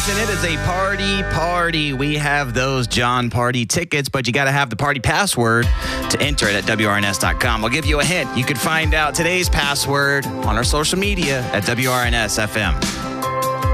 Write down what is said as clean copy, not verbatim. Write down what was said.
And it is a party. We have those John Party tickets, but you got to have the party password to enter it at WRNS.com. I'll give you a hint. You can find out today's password on our social media at WRNS FM.